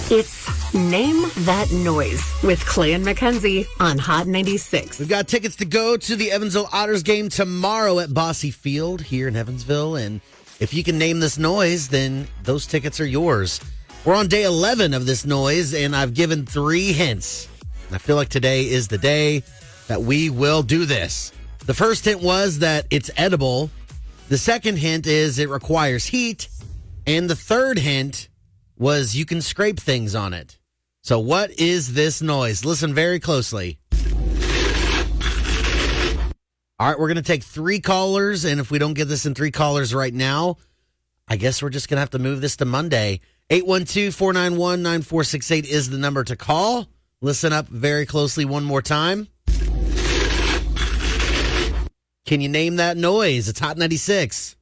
It's Name That Noise with Clay and Mackenzie on Hot 96. We've got tickets to go to the Evansville Otters game tomorrow at Bosse Field here in Evansville. And if you can name this noise, then those tickets are yours. We're on day 11 of this noise, and I've given 3 hints. And I feel like today is the day that we will do this. The first hint was that it's edible. The second hint is it requires heat. And the third hint was you can scrape things on it. So what is this noise? Listen very closely. All right, we're going to take 3 callers, and if we don't get this in 3 callers right now, I guess we're just going to have to move this to Monday. 812-491-9468 is the number to call. Listen up very closely one more time. Can you name that noise? It's Hot 96.